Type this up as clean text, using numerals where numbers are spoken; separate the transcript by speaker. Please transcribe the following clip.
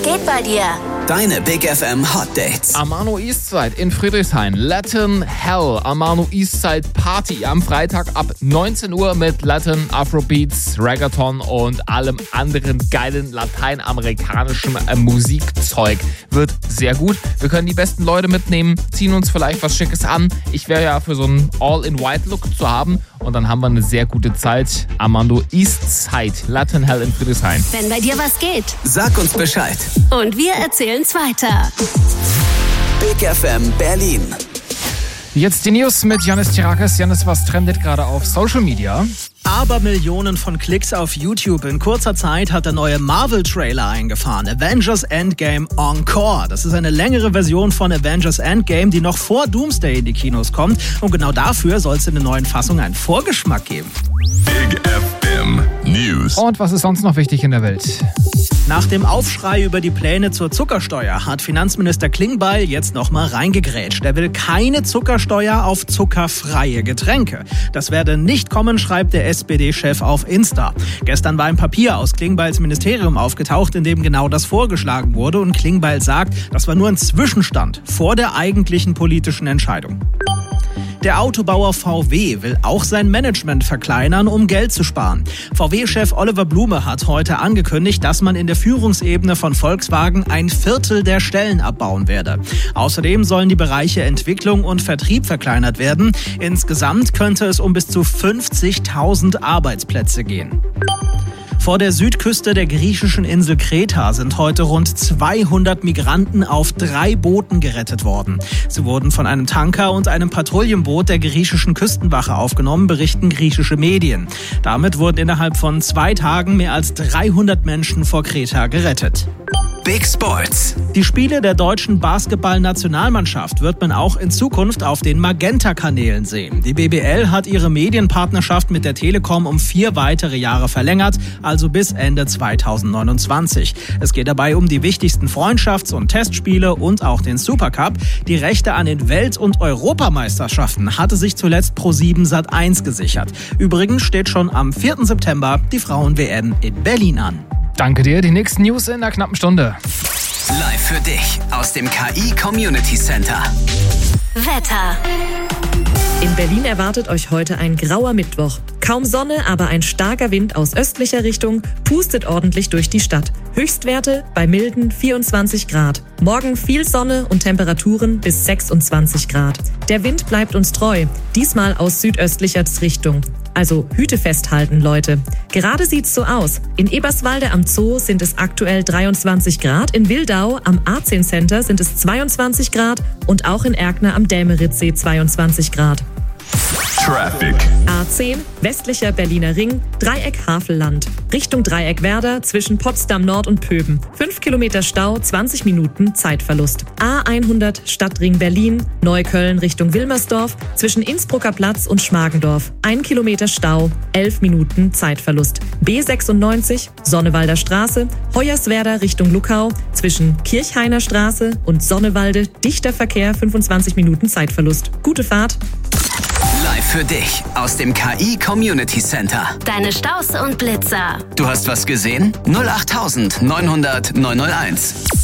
Speaker 1: geht bei dir?
Speaker 2: Deine Big FM Hot Dates.
Speaker 3: Amano Eastside in Friedrichshain. Latin Hell. Amano Eastside Party am Freitag ab 19 Uhr mit Latin, Afrobeats, Reggaeton und allem anderen geilen lateinamerikanischen Musikzeug. Wird sehr gut. Wir können die besten Leute mitnehmen, ziehen uns vielleicht was Schickes an. Ich wäre ja für so einen All-in-White-Look zu haben. Und dann haben wir eine sehr gute Zeit. Amano Eastside, Latin Hell in Friedrichshain.
Speaker 1: Wenn bei dir was geht.
Speaker 2: Sag uns Bescheid.
Speaker 1: Und wir erzählen's weiter.
Speaker 2: Big FM Berlin.
Speaker 3: Jetzt die News mit Janis Tirakis. Janis, was trendet gerade auf Social Media?
Speaker 4: Aber Millionen von Klicks auf YouTube. In kurzer Zeit hat der neue Marvel-Trailer eingefahren. Avengers Endgame Encore. Das ist eine längere Version von Avengers Endgame, die noch vor Doomsday in die Kinos kommt. Und genau dafür soll es in der neuen Fassung einen Vorgeschmack geben.
Speaker 5: Big FM News.
Speaker 3: Und was ist sonst noch wichtig in der Welt?
Speaker 4: Nach dem Aufschrei über die Pläne zur Zuckersteuer hat Finanzminister Klingbeil jetzt nochmal reingegrätscht. Er will keine Zuckersteuer auf zuckerfreie Getränke. Das werde nicht kommen, schreibt der SPD-Chef auf Insta. Gestern war ein Papier aus Klingbeils Ministerium aufgetaucht, in dem genau das vorgeschlagen wurde. Und Klingbeil sagt, das war nur ein Zwischenstand vor der eigentlichen politischen Entscheidung. Der Autobauer VW will auch sein Management verkleinern, um Geld zu sparen. VW-Chef Oliver Blume hat heute angekündigt, dass man in der Führungsebene von Volkswagen 1/4 der Stellen abbauen werde. Außerdem sollen die Bereiche Entwicklung und Vertrieb verkleinert werden. Insgesamt könnte es um bis zu 50.000 Arbeitsplätze gehen. Vor der Südküste der griechischen Insel Kreta sind heute rund 200 Migranten auf 3 Booten gerettet worden. Sie wurden von einem Tanker und einem Patrouillenboot der griechischen Küstenwache aufgenommen, berichten griechische Medien. Damit wurden innerhalb von 2 Tagen mehr als 300 Menschen vor Kreta gerettet.
Speaker 2: Big Sports.
Speaker 4: Die Spiele der deutschen Basketball-Nationalmannschaft wird man auch in Zukunft auf den Magenta-Kanälen sehen. Die BBL hat ihre Medienpartnerschaft mit der Telekom um 4 weitere Jahre verlängert, also bis Ende 2029. Es geht dabei um die wichtigsten Freundschafts- und Testspiele und auch den Supercup. Die Rechte an den Welt- und Europameisterschaften hatte sich zuletzt ProSieben Sat.1 gesichert. Übrigens steht schon am 4. September die Frauen-WM in Berlin an.
Speaker 3: Danke dir. Die nächsten News in einer knappen Stunde.
Speaker 2: Live für dich aus dem KI Community Center.
Speaker 1: Wetter.
Speaker 6: In Berlin erwartet euch heute ein grauer Mittwoch. Kaum Sonne, aber ein starker Wind aus östlicher Richtung pustet ordentlich durch die Stadt. Höchstwerte bei milden 24 Grad. Morgen viel Sonne und Temperaturen bis 26 Grad. Der Wind bleibt uns treu, diesmal aus südöstlicher Richtung. Also Hüte festhalten, Leute. Gerade sieht's so aus. In Eberswalde am Zoo sind es aktuell 23 Grad, in Wildau am A10 Center sind es 22 Grad und auch in Erkner am Dämeritzsee 22 Grad.
Speaker 5: Traffic.
Speaker 6: A10, westlicher Berliner Ring, Dreieck Havelland. Richtung Dreieck Werder zwischen Potsdam Nord und Pöben. 5 Kilometer Stau, 20 Minuten Zeitverlust. A100 Stadtring Berlin, Neukölln Richtung Wilmersdorf zwischen Innsbrucker Platz und Schmargendorf. 1 Kilometer Stau, 11 Minuten Zeitverlust. B96 Sonnewalder Straße, Hoyerswerda Richtung Luckau zwischen Kirchhainer Straße und Sonnewalde. Dichter Verkehr, 25 Minuten Zeitverlust. Gute Fahrt.
Speaker 2: Live für dich aus dem KI Community Center.
Speaker 1: Deine Staus und Blitzer.
Speaker 2: Du hast was gesehen? 08900 901.